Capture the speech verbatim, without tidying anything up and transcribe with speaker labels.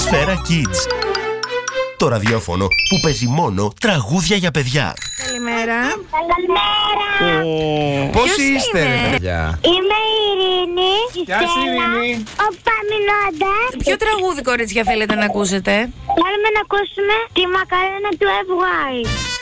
Speaker 1: Σφαίρα Kids. Το ραδιόφωνο που παίζει μόνο τραγούδια για παιδιά.
Speaker 2: Καλημέρα.
Speaker 3: Καλημέρα.
Speaker 4: Πώς είστε, ρε παιδιά?
Speaker 3: Είμαι η Ειρήνη.
Speaker 4: Γεια σου, Ειρήνη.
Speaker 3: Ο Παμινώντας.
Speaker 2: Ποιο τραγούδι, κορίτσια, θέλετε να ακούσετε?
Speaker 3: Θέλουμε να ακούσουμε τη μακαρένα του F Y.